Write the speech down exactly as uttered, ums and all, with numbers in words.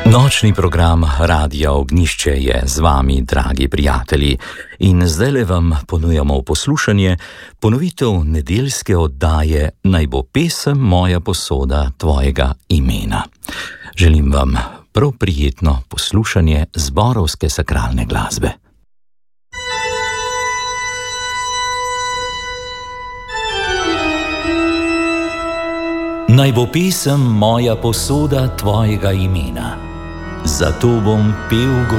Nočni program Radia Ognjišče je z vami, dragi prijatelji, in zdajle vam ponujamo v poslušanje ponovitev nedeljske oddaje Naj bo pesem moja posoda tvojega imena. Želim vam prav prijetno poslušanje zborovske sakralne glasbe. Naj bo pesem moja posoda tvojega imena. Zato bom pel